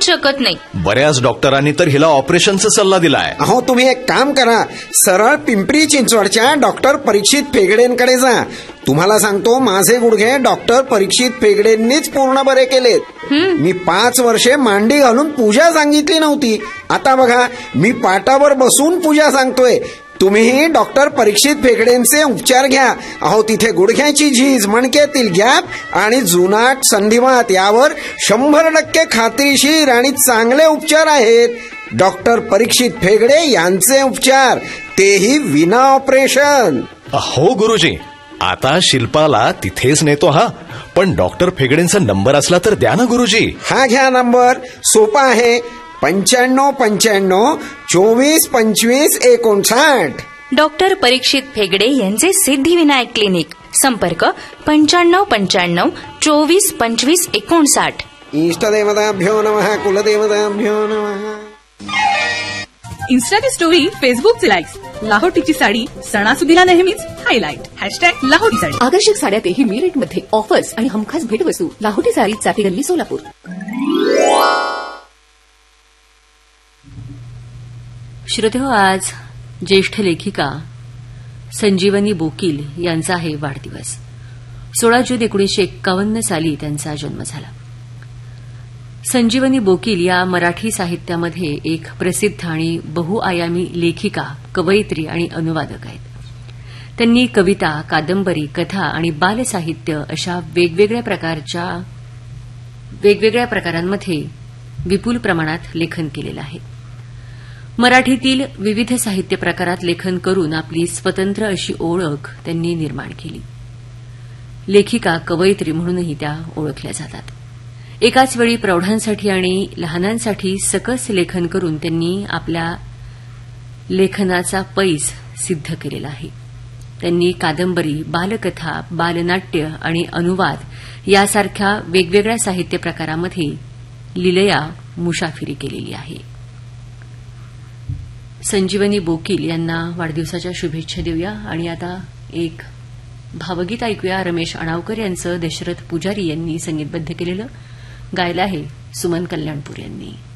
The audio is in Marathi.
होऊच शकत नाही. बऱ्याच डॉक्टरांनी तर हिला ऑपरेशनचा सल्ला दिलाय. अहो तुम्ही एक काम करा, सरळ पिंपरी चिंचवडच्या डॉक्टर परीक्षित फेगडेंकडे जा. तुम्हाला सांगतो, माझे गुडघे डॉक्टर परीक्षित फेगडेंनीच पूर्ण बरे केलेत. मी 5 वर्षे मांडी घालून पूजा सांगितली नव्हती. आता बघा, मी पाटावर बसून पूजा सांगतोय. तुम्हीही डॉक्टर परीक्षित फेगडेंचे उपचार घ्या. अहो तिथे गुडघ्याची झीज, मणक्यातील गॅप आणि जुनाट संधिवात यावर 100% खात्रीशीर आणि चांगले उपचार आहेत. डॉक्टर परीक्षित फेगडे यांचे उपचार, तेही विना ऑपरेशन. हो गुरुजी, आता शिल्पाला तिथेच नेतो. हा पण डॉक्टर फेगडेंचा नंबर असला तर द्या ना गुरुजी. हा घ्या नंबर, सोपा आहे. 9595 24 25 59. डॉक्टर परीक्षित फेगडे यांचे सिद्धिविनायक क्लिनिक. संपर्क 9595 24 25 59. इष्टदेवताभ्यो नमः, कुलदेवताभ्यो नमः. इन्स्टाची स्टोरी, फेसबुकचे लाईक्स, लाहोटीची साडी सणासुदीला नेहमीच हायलाईट. #लाहोटी साडी. आकर्षक साड्या तेही मी रेटमध्ये, ऑफर्स आणि हमखास भेटवस्तू. लाहोटी साडी, चाफी गल्ली, सोलापूर. श्रोतेहो, आज ज्येष्ठ लेखिका संजीवनी बोकील यांचा आहे वाढदिवस. 16 जून 1951 साली त्यांचा जन्म झाला. संजीवनी बोकील या मराठी साहित्यामध्ये एक प्रसिद्ध आणि बहुआयामी लेखिका, कवयित्री आणि अनुवादक आहेत. त्यांनी कविता, कादंबरी, कथा आणि बालसाहित्य अशा वेगवेगळ्या प्रकारांमध्ये विपुल प्रमाणात लेखन केलेलं आहे. मराठीतील विविध साहित्य प्रकारात लेखन करून आपली स्वतंत्र अशी ओळख त्यांनी निर्माण केली. लेखिका, कवयित्री म्हणूनही त्या ओळखल्या जातात. एकाच वेळी प्रौढांसाठी आणि लहानांसाठी सकस लेखन करून त्यांनी आपल्या लेखनाचा पैस सिद्ध केलेला आहे. त्यांनी कादंबरी, बालकथा, बालनाट्य आणि अनुवाद यासारख्या वेगवेगळ्या साहित्य प्रकारामध्ये लीलया मुसाफिरी केलेली आहे. संजीवनी बोकील यांना वाढदिवसाच्या शुभेच्छा देऊया. आणि आता एक भावगीत ऐकूया. रमेश अणावकर यांचं दशरथ पुजारी यांनी संगीतबद्ध केलेलं. गायलं आहे सुमन कल्याणपूर यांनी.